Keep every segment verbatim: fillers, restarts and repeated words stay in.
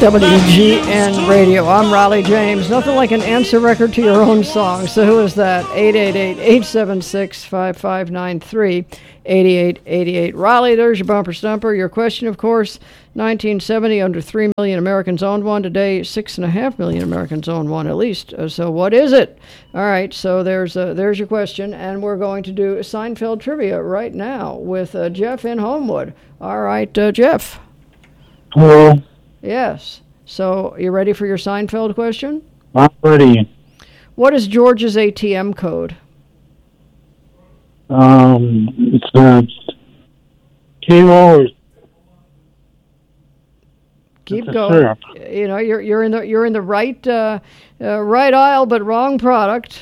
W G N Radio. I'm Riley James. Nothing like an answer record to your own song. So who is that? eight eight eight, eight seven six, five five nine three, eight eight eight eight. Riley, there's your bumper stumper. Your question, of course, nineteen seventy, under three million Americans owned one. Today, six point five million Americans own one at least. Uh, so what is it? All right, so there's uh, there's your question. And we're going to do Seinfeld trivia right now with uh, Jeff in Homewood. All right, uh, Jeff. Hello. Yes. So, you ready for your Seinfeld question? I'm ready. What is George's A T M code? Um, it's uh, K-O. Keep going. You know, you're you're in the you're in the right uh, uh, right aisle, but wrong product.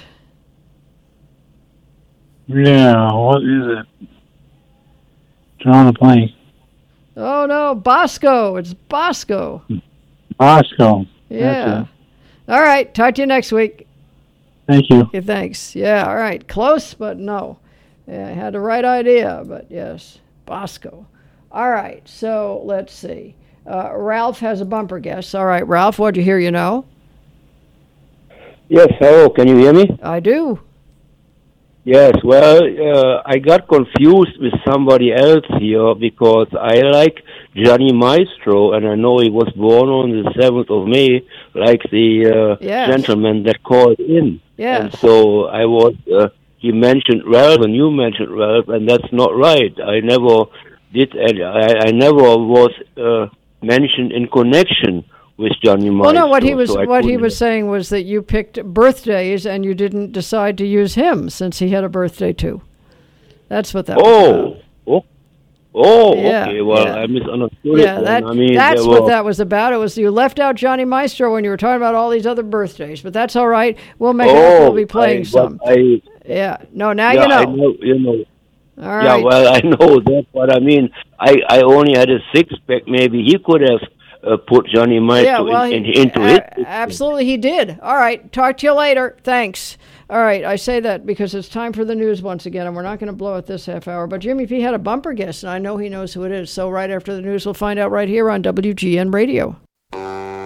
Yeah. What is it? Drawing a blank. Oh no, Bosco! It's Bosco. Bosco. Yeah. All right. Talk to you next week. Thank you. Okay, thanks. Yeah. All right. Close, but no. Yeah, I had the right idea, but yes, Bosco. All right. So let's see. Uh, Ralph has a bumper guess. All right, Ralph. What'd you hear? You know? Yes. Hello. Can you hear me? I do. Yes, well, uh, I got confused with somebody else here because I like Johnny Maestro, and I know he was born on the seventh of May, like the uh, yes. gentleman that called in. Yes. And so I was, uh, he mentioned Ralph, and you mentioned Ralph, and that's not right. I never did, I, I never was uh, mentioned in connection with Johnny Maestro. Well, no, what he was so what he was saying was that you picked birthdays and you didn't decide to use him since he had a birthday too. That's what that oh. was about. Oh, oh, yeah, okay. Well, yeah. I misunderstood yeah, it. That, I mean, that's were... what that was about. It was you left out Johnny Maestro when you were talking about all these other birthdays, but that's all right. We'll make oh, it up. We'll be playing I, some. I, yeah. No, now yeah, you know. I know. You know. All right. Yeah, well, I know that, but I mean, I, I only had a six pack. Maybe he could have uh, put Johnny Maestro yeah, well, in, in, he, into a- it. Absolutely, he did. All right. Talk to you later. Thanks. All right, I say that because it's time for the news once again, and we're not going to blow it this half hour. But Jimmy P had a bumper guest, and I know he knows who it is. So right after the news, we'll find out right here on W G N Radio.